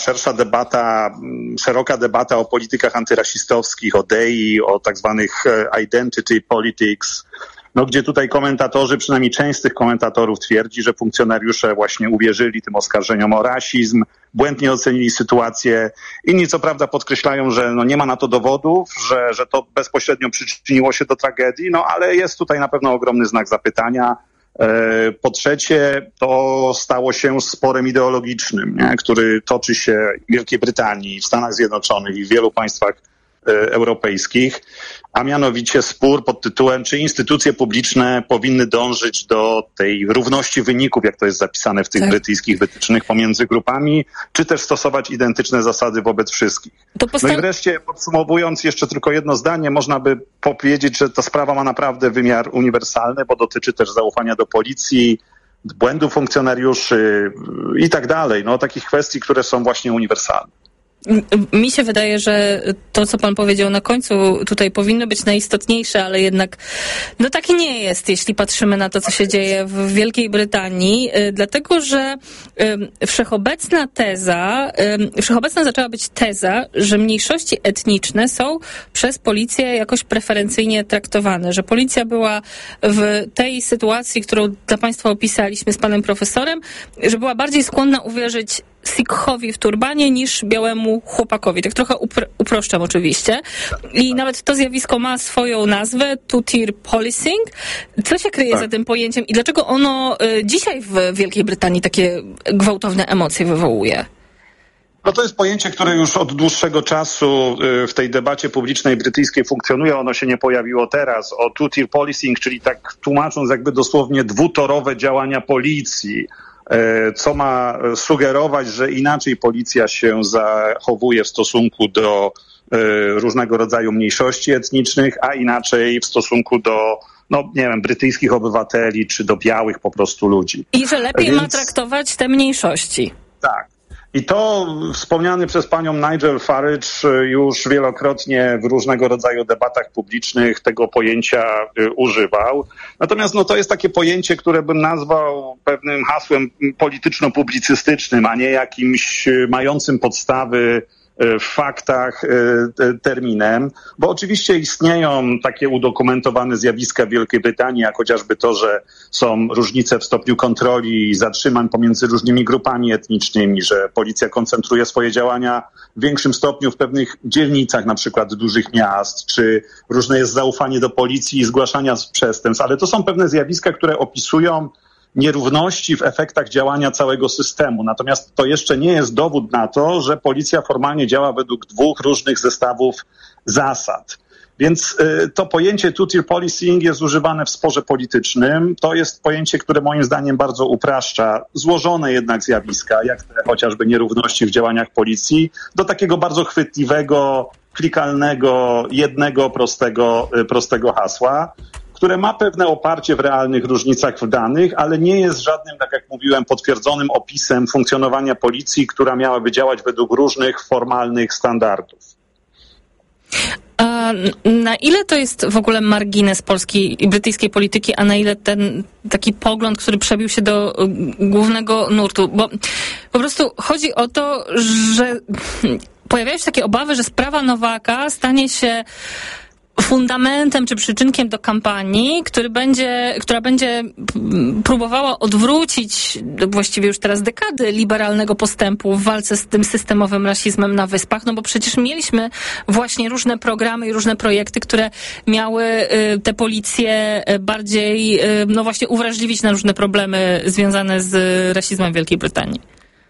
Speaker 6: szeroka debata o politykach antyrasistowskich, o DEI, o tak zwanych identity politics, gdzie tutaj komentatorzy, przynajmniej część z tych komentatorów twierdzi, że funkcjonariusze właśnie uwierzyli tym oskarżeniom o rasizm, błędnie ocenili sytuację. Inni co prawda podkreślają, że nie ma na to dowodów, że to bezpośrednio przyczyniło się do tragedii, ale jest tutaj na pewno ogromny znak zapytania. Po trzecie, to stało się sporem ideologicznym, który toczy się w Wielkiej Brytanii, w Stanach Zjednoczonych i w wielu państwach europejskich, a mianowicie spór pod tytułem, czy instytucje publiczne powinny dążyć do tej równości wyników, jak to jest zapisane w tych brytyjskich wytycznych pomiędzy grupami, czy też stosować identyczne zasady wobec wszystkich. No i wreszcie podsumowując jeszcze tylko jedno zdanie, można by powiedzieć, że ta sprawa ma naprawdę wymiar uniwersalny, bo dotyczy też zaufania do policji, błędów funkcjonariuszy i tak dalej. Takich kwestii, które są właśnie uniwersalne.
Speaker 18: Mi się wydaje, że to, co pan powiedział na końcu, tutaj powinno być najistotniejsze, ale jednak tak nie jest, jeśli patrzymy na to, co się dzieje w Wielkiej Brytanii, dlatego, że wszechobecna zaczęła być teza, że mniejszości etniczne są przez policję jakoś preferencyjnie traktowane, że policja była w tej sytuacji, którą dla państwa opisaliśmy z panem profesorem, że była bardziej skłonna uwierzyć Sikhowi w turbanie niż białemu chłopakowi. Tak trochę uproszczam oczywiście. I nawet to zjawisko ma swoją nazwę, two-tier policing. Co się kryje za tym pojęciem i dlaczego ono dzisiaj w Wielkiej Brytanii takie gwałtowne emocje wywołuje?
Speaker 6: No to jest pojęcie, które już od dłuższego czasu w tej debacie publicznej brytyjskiej funkcjonuje. Ono się nie pojawiło teraz. O two-tier policing, czyli tak tłumacząc jakby dosłownie dwutorowe działania policji, co ma sugerować, że inaczej policja się zachowuje w stosunku do różnego rodzaju mniejszości etnicznych, a inaczej w stosunku do, brytyjskich obywateli, czy do białych po prostu ludzi.
Speaker 18: I że lepiej ma traktować te mniejszości.
Speaker 6: Tak. I to wspomniany przez panią Nigel Farage już wielokrotnie w różnego rodzaju debatach publicznych tego pojęcia używał. Natomiast to jest takie pojęcie, które bym nazwał pewnym hasłem polityczno-publicystycznym, a nie jakimś mającym podstawy w faktach terminem, bo oczywiście istnieją takie udokumentowane zjawiska w Wielkiej Brytanii, jak chociażby to, że są różnice w stopniu kontroli i zatrzymań pomiędzy różnymi grupami etnicznymi, że policja koncentruje swoje działania w większym stopniu w pewnych dzielnicach, na przykład dużych miast, czy różne jest zaufanie do policji i zgłaszania przestępstw, ale to są pewne zjawiska, które opisują nierówności w efektach działania całego systemu. Natomiast to jeszcze nie jest dowód na to, że policja formalnie działa według dwóch różnych zestawów zasad. Więc to pojęcie two-tier policing jest używane w sporze politycznym. To jest pojęcie, które moim zdaniem bardzo upraszcza złożone jednak zjawiska, jak te chociażby nierówności w działaniach policji, do takiego bardzo chwytliwego, klikalnego, jednego prostego hasła, które ma pewne oparcie w realnych różnicach w danych, ale nie jest żadnym, tak jak mówiłem, potwierdzonym opisem funkcjonowania policji, która miałaby działać według różnych formalnych standardów.
Speaker 18: A na ile to jest w ogóle margines polskiej i brytyjskiej polityki, a na ile ten taki pogląd, który przebił się do głównego nurtu? Bo po prostu chodzi o to, że pojawiają się takie obawy, że sprawa Nowaka stanie się fundamentem czy przyczynkiem do kampanii, która będzie próbowała odwrócić właściwie już teraz dekady liberalnego postępu w walce z tym systemowym rasizmem na Wyspach, bo przecież mieliśmy właśnie różne programy i różne projekty, które miały te policje bardziej właśnie uwrażliwić na różne problemy związane z rasizmem w Wielkiej Brytanii.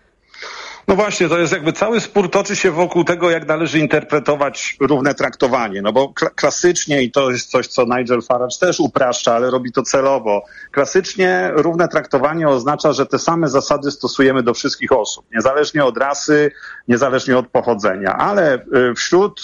Speaker 6: No właśnie, to jest jakby cały spór toczy się wokół tego, jak należy interpretować równe traktowanie, bo klasycznie, i to jest coś, co Nigel Farage też upraszcza, ale robi to celowo, klasycznie równe traktowanie oznacza, że te same zasady stosujemy do wszystkich osób, niezależnie od rasy, niezależnie od pochodzenia, ale wśród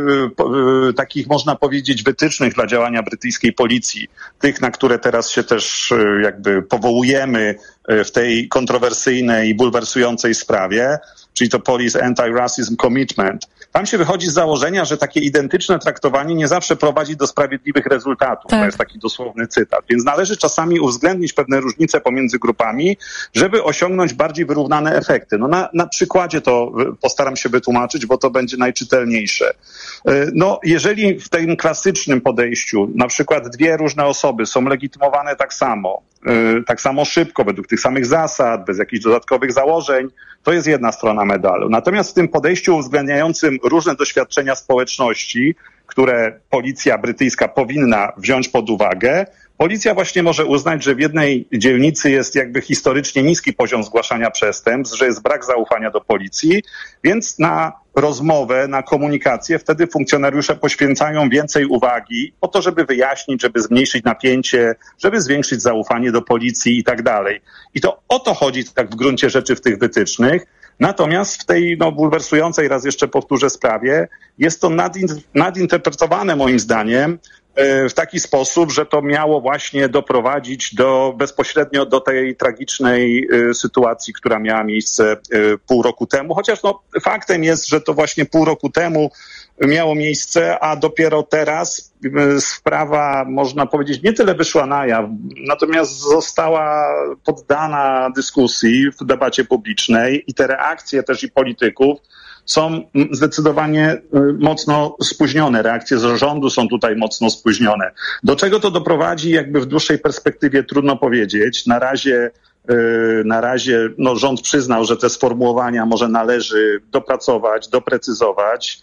Speaker 6: takich, można powiedzieć, wytycznych dla działania brytyjskiej policji, tych, na które teraz się też jakby powołujemy w tej kontrowersyjnej i bulwersującej sprawie, czyli to Police Anti-Racism Commitment. Tam się wychodzi z założenia, że takie identyczne traktowanie nie zawsze prowadzi do sprawiedliwych rezultatów. Tak. To jest taki dosłowny cytat. Więc należy czasami uwzględnić pewne różnice pomiędzy grupami, żeby osiągnąć bardziej wyrównane efekty. Na przykładzie to postaram się wytłumaczyć, bo to będzie najczytelniejsze. Jeżeli w tym klasycznym podejściu na przykład dwie różne osoby są legitymowane tak samo szybko, według tych samych zasad, bez jakichś dodatkowych założeń, to jest jedna strona medalu. Natomiast w tym podejściu uwzględniającym różne doświadczenia społeczności, które policja brytyjska powinna wziąć pod uwagę, policja właśnie może uznać, że w jednej dzielnicy jest jakby historycznie niski poziom zgłaszania przestępstw, że jest brak zaufania do policji, więc na rozmowę, na komunikację wtedy funkcjonariusze poświęcają więcej uwagi po to, żeby wyjaśnić, żeby zmniejszyć napięcie, żeby zwiększyć zaufanie do policji i tak dalej. I to o to chodzi tak w gruncie rzeczy w tych wytycznych. Natomiast w tej bulwersującej, raz jeszcze powtórzę, sprawie jest to nadinterpretowane moim zdaniem w taki sposób, że to miało właśnie doprowadzić bezpośrednio do tej tragicznej sytuacji, która miała miejsce pół roku temu. Chociaż faktem jest, że to właśnie pół roku temu miało miejsce, a dopiero teraz sprawa, można powiedzieć, nie tyle wyszła na jaw, natomiast została poddana dyskusji w debacie publicznej i te reakcje też i polityków są zdecydowanie mocno spóźnione. Reakcje z rządu są tutaj mocno spóźnione. Do czego to doprowadzi, jakby w dłuższej perspektywie trudno powiedzieć. Na razie rząd przyznał, że te sformułowania może należy dopracować, doprecyzować.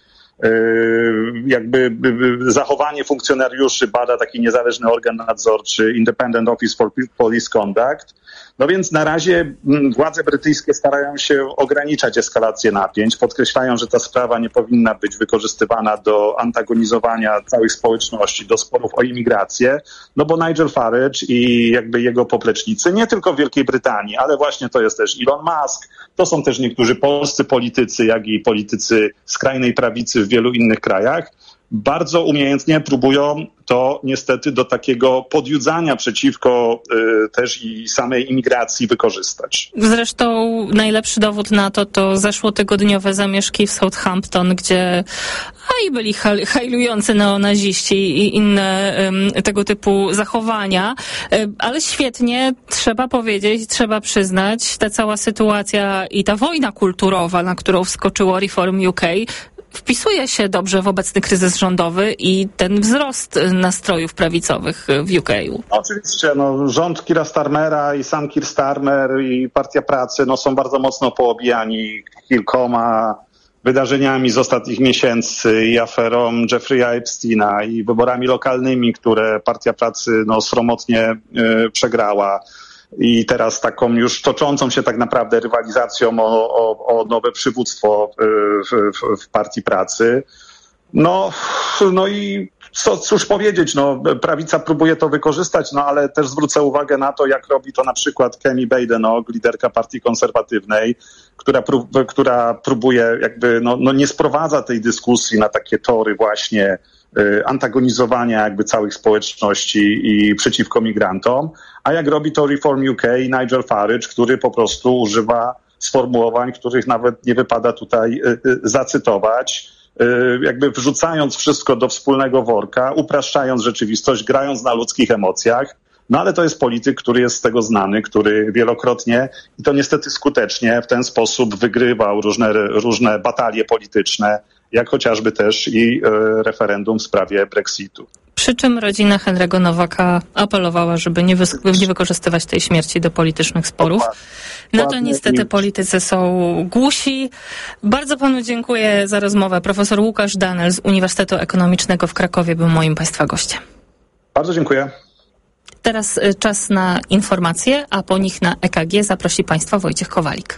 Speaker 6: Jakby zachowanie funkcjonariuszy bada taki niezależny organ nadzorczy Independent Office for Police Conduct. No więc na razie władze brytyjskie starają się ograniczać eskalację napięć, podkreślają, że ta sprawa nie powinna być wykorzystywana do antagonizowania całych społeczności, do sporów o imigrację, no bo Nigel Farage i jakby jego poplecznicy, nie tylko w Wielkiej Brytanii, ale właśnie to jest też Elon Musk, to są też niektórzy polscy politycy, jak i politycy skrajnej prawicy w wielu innych krajach, bardzo umiejętnie próbują to niestety do takiego podjudzania przeciwko też i samej imigracji wykorzystać.
Speaker 18: Zresztą najlepszy dowód na to zeszłotygodniowe zamieszki w Southampton, gdzie byli hajlujący neonaziści i inne tego typu zachowania, ale świetnie, trzeba powiedzieć, trzeba przyznać, ta cała sytuacja i ta wojna kulturowa, na którą wskoczyło Reform UK, wpisuje się dobrze w obecny kryzys rządowy i ten wzrost nastrojów prawicowych w UK.
Speaker 6: Oczywiście, rząd Keira Starmera i sam Keir Starmer i Partia Pracy są bardzo mocno poobijani kilkoma wydarzeniami z ostatnich miesięcy i aferą Jeffrey'a Epsteina i wyborami lokalnymi, które Partia Pracy sromotnie przegrała. I teraz taką już toczącą się tak naprawdę rywalizacją o nowe przywództwo w Partii Pracy. I cóż powiedzieć, prawica próbuje to wykorzystać, ale też zwrócę uwagę na to, jak robi to na przykład Kemi Badenoch, liderka Partii Konserwatywnej, która próbuje jakby nie sprowadza tej dyskusji na takie tory właśnie antagonizowania jakby całych społeczności i przeciwko migrantom, a jak robi to Reform UK i Nigel Farage, który po prostu używa sformułowań, których nawet nie wypada tutaj zacytować, jakby wrzucając wszystko do wspólnego worka, upraszczając rzeczywistość, grając na ludzkich emocjach. Ale to jest polityk, który jest z tego znany, który wielokrotnie i to niestety skutecznie w ten sposób wygrywał różne batalie polityczne, jak chociażby też i referendum w sprawie Brexitu.
Speaker 18: Przy czym rodzina Henry'ego Nowaka apelowała, żeby nie wykorzystywać tej śmierci do politycznych sporów. Na to niestety politycy są głusi. Bardzo panu dziękuję za rozmowę. Profesor Łukasz Danel z Uniwersytetu Ekonomicznego w Krakowie był moim państwa gościem.
Speaker 6: Bardzo dziękuję.
Speaker 18: Teraz czas na informacje, a po nich na EKG zaprosi państwa Wojciech Kowalik.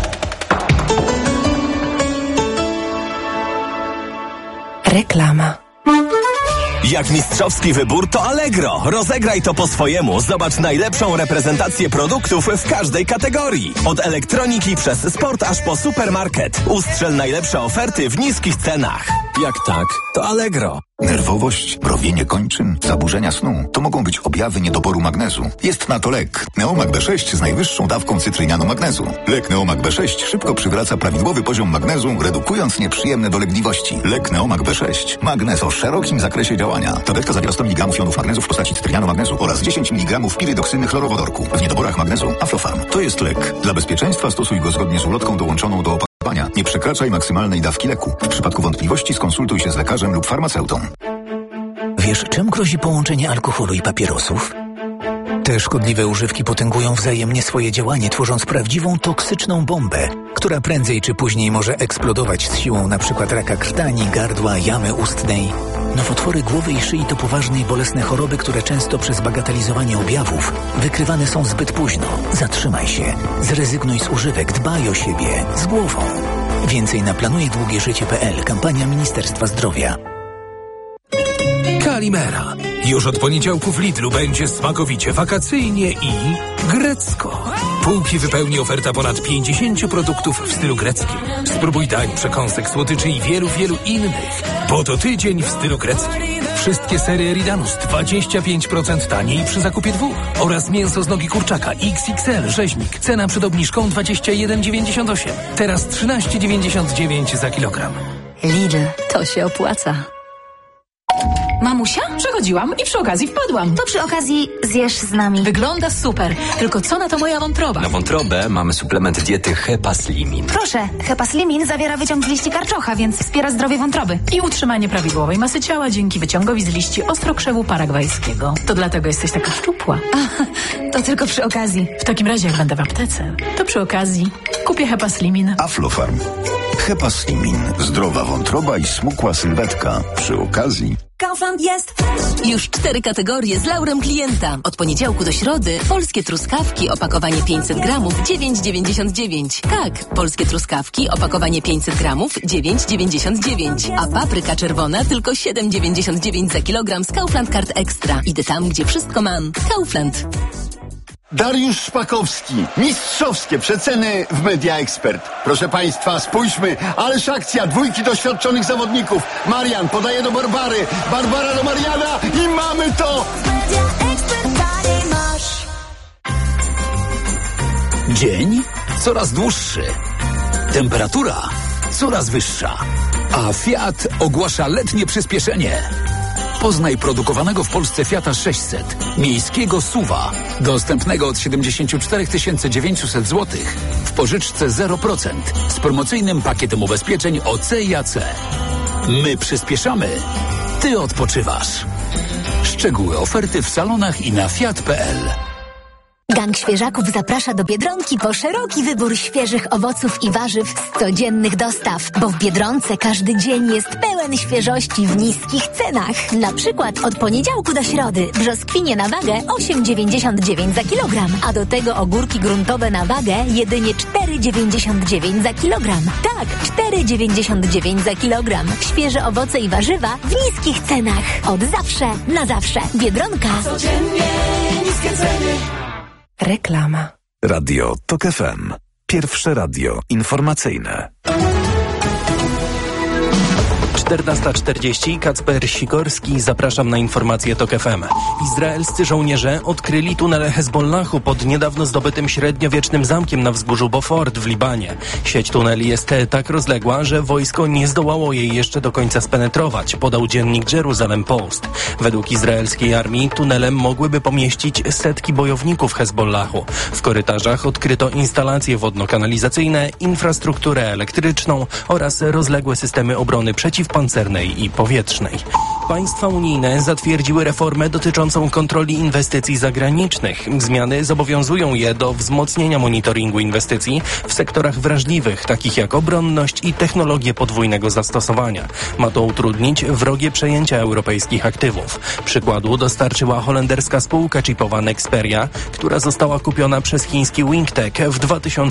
Speaker 1: Reklama.
Speaker 2: Jak mistrzowski wybór, to Allegro. Rozegraj to po swojemu. Zobacz najlepszą reprezentację produktów w każdej kategorii. Od elektroniki przez sport aż po supermarket. Ustrzel najlepsze oferty w niskich cenach. Jak tak, to Allegro.
Speaker 7: Nerwowość, mrowienie kończyn, zaburzenia snu to mogą być objawy niedoboru magnezu. Jest na to lek. Neomag B6 z najwyższą dawką cytrynianu magnezu. Lek Neomag B6 szybko przywraca prawidłowy poziom magnezu, redukując nieprzyjemne dolegliwości. Lek Neomag B6. Magnez o szerokim zakresie działania. Tabletka zawiera 100 mg jonów magnezu w postaci cytrynianu magnezu oraz 10 mg pirydoksyny chlorowodorku. W niedoborach magnezu Aflofarm. To jest lek. Dla bezpieczeństwa stosuj go zgodnie z ulotką dołączoną do opakowania. Nie przekraczaj maksymalnej dawki leku. W przypadku wątpliwości skonsultuj się z lekarzem lub farmaceutą.
Speaker 20: Wiesz, czym grozi połączenie alkoholu i papierosów? Te szkodliwe używki potęgują wzajemnie swoje działanie, tworząc prawdziwą toksyczną bombę, która prędzej czy później może eksplodować z siłą np. raka krtani, gardła, jamy ustnej. Nowotwory głowy i szyi to poważne i bolesne choroby, które często przez bagatelizowanie objawów wykrywane są zbyt późno. Zatrzymaj się, zrezygnuj z używek, dbaj o siebie, z głową. Więcej na planujedługieżycie.pl. Kampania Ministerstwa Zdrowia.
Speaker 5: Kalimera. Już od poniedziałku w Lidlu będzie smakowicie wakacyjnie i grecko. Półki wypełni oferta ponad 50 produktów w stylu greckim. Spróbuj dań, przekąsek, słodyczy i wielu, wielu innych. Bo to tydzień w stylu greckim. Wszystkie serie Eridanus 25% taniej przy zakupie 2. Oraz mięso z nogi kurczaka XXL rzeźnik. Cena przed obniżką 21,98. Teraz 13,99 za kilogram.
Speaker 9: Lidl, to się opłaca.
Speaker 10: Mamusia? Przechodziłam i przy okazji wpadłam.
Speaker 9: To przy okazji zjesz z nami.
Speaker 10: Wygląda super. Tylko co na to moja wątroba?
Speaker 11: Na wątrobę mamy suplement diety Hepaslimin.
Speaker 9: Proszę, Hepaslimin zawiera wyciąg z liści karczocha, więc wspiera zdrowie wątroby.
Speaker 10: I utrzymanie prawidłowej masy ciała dzięki wyciągowi z liści ostrokrzewu paragwajskiego. To dlatego jesteś taka szczupła.
Speaker 9: To tylko przy okazji.
Speaker 10: W takim razie, jak będę w aptece, to przy okazji kupię Hepaslimin.
Speaker 7: Aflofarm. Hepaslimin. Zdrowa wątroba i smukła sylwetka. Przy okazji...
Speaker 9: Kaufland jest już 4 kategorie z laurem klienta. Od poniedziałku do środy polskie truskawki, opakowanie 500 gramów, 9,99. Tak, polskie truskawki, opakowanie 500 gramów, 9,99. A papryka czerwona tylko 7,99 za kilogram z Kaufland Card Extra. Idę tam, gdzie wszystko mam. Kaufland.
Speaker 12: Dariusz Szpakowski. Mistrzowskie przeceny w Media Expert. Proszę Państwa, spójrzmy, ależ akcja, 2 doświadczonych zawodników. Marian podaje do Barbary, Barbara do Mariana i mamy to!
Speaker 24: Dzień coraz dłuższy. Temperatura coraz wyższa. A Fiat ogłasza letnie przyspieszenie. Poznaj produkowanego w Polsce Fiata 600, miejskiego SUV-a, dostępnego od 74 900 zł, w pożyczce 0%, z promocyjnym pakietem ubezpieczeń OC i AC. My przyspieszamy, ty odpoczywasz. Szczegóły oferty w salonach i na fiat.pl.
Speaker 9: Gang Świeżaków zaprasza do Biedronki po szeroki wybór świeżych owoców i warzyw z codziennych dostaw, bo w Biedronce każdy dzień jest pełen świeżości w niskich cenach. Na przykład od poniedziałku do środy brzoskwinie na wagę 8,99 za kilogram, a do tego ogórki gruntowe na wagę jedynie 4,99 za kilogram. Tak, 4,99 za kilogram. Świeże owoce i warzywa w niskich cenach. Od zawsze na zawsze. Biedronka.
Speaker 1: Codziennie niskie ceny. Reklama.
Speaker 13: Radio TOK FM. Pierwsze radio informacyjne.
Speaker 25: 14:40, Kacper Sikorski, zapraszam na informacje TOK FM. Izraelscy żołnierze odkryli tunele Hezbollahu pod niedawno zdobytym średniowiecznym zamkiem na wzgórzu Beaufort w Libanie. Sieć tuneli jest tak rozległa, że wojsko nie zdołało jej jeszcze do końca spenetrować, podał dziennik Jerusalem Post. Według izraelskiej armii tunelem mogłyby pomieścić setki bojowników Hezbollahu. W korytarzach odkryto instalacje wodno-kanalizacyjne, infrastrukturę elektryczną oraz rozległe systemy obrony przeciwpancernej i powietrznej. Państwa unijne zatwierdziły reformę dotyczącą kontroli inwestycji zagranicznych. Zmiany zobowiązują je do wzmocnienia monitoringu inwestycji w sektorach wrażliwych, takich jak obronność i technologie podwójnego zastosowania. Ma to utrudnić wrogie przejęcia europejskich aktywów. Przykładu dostarczyła holenderska spółka chipowa Nexperia, która została kupiona przez chiński Wingtech w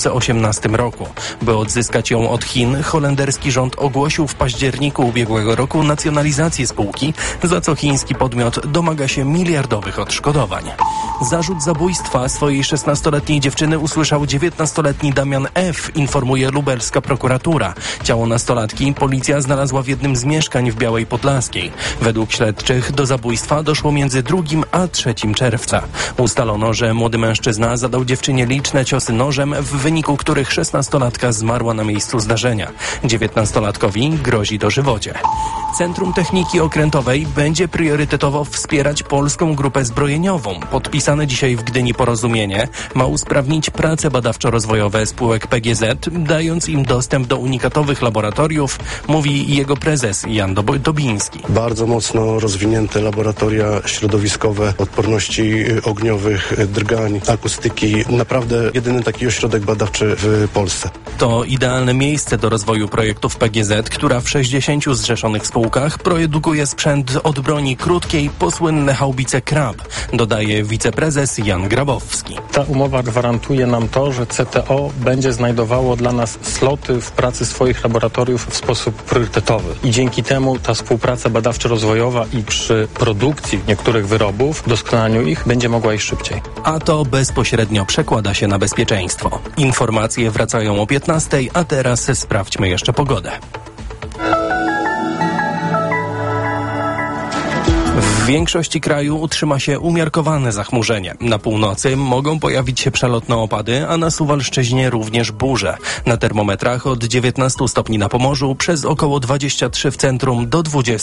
Speaker 25: 2018 roku. By odzyskać ją od Chin, holenderski rząd ogłosił w październiku ubiegłego roku nacjonalizację spółki, za co chiński podmiot domaga się miliardowych odszkodowań. Zarzut zabójstwa swojej 16-letniej dziewczyny usłyszał 19-letni Damian F., informuje lubelska prokuratura. Ciało nastolatki policja znalazła w jednym z mieszkań w Białej Podlaskiej. Według śledczych do zabójstwa doszło między 2 a 3 czerwca. Ustalono, że młody mężczyzna zadał dziewczynie liczne ciosy nożem, w wyniku których 16-latka zmarła na miejscu zdarzenia. 19-latkowi grozi dożywocie. Centrum Techniki Okrętowej będzie priorytetowo wspierać polską grupę zbrojeniową. Podpisane dzisiaj w Gdyni porozumienie ma usprawnić prace badawczo-rozwojowe spółek PGZ, dając im dostęp do unikatowych laboratoriów, mówi jego prezes Jan Dobiński.
Speaker 14: Bardzo mocno rozwinięte laboratoria środowiskowe, odporności ogniowych, drgań, akustyki. Naprawdę jedyny taki ośrodek badawczy w Polsce.
Speaker 25: To idealne miejsce do rozwoju projektów PGZ, która w 60 zrzeszonych spółkach produkuje sprzęt od broni krótkiej po słynne haubice Krab, dodaje wiceprezes Jan Grabowski.
Speaker 17: Ta umowa gwarantuje nam to, że CTO będzie znajdowało dla nas sloty w pracy swoich laboratoriów w sposób priorytetowy. I dzięki temu ta współpraca badawczo-rozwojowa i przy produkcji niektórych wyrobów, doskonaleniu ich, będzie mogła iść szybciej.
Speaker 25: A to bezpośrednio przekłada się na bezpieczeństwo. Informacje wracają o 15:00, a teraz sprawdźmy jeszcze pogodę. większości kraju utrzyma się umiarkowane zachmurzenie. Na północy mogą pojawić się przelotne opady, a na Suwalszczyźnie również burze. Na termometrach od 19 stopni na Pomorzu, przez około 23 w centrum do 20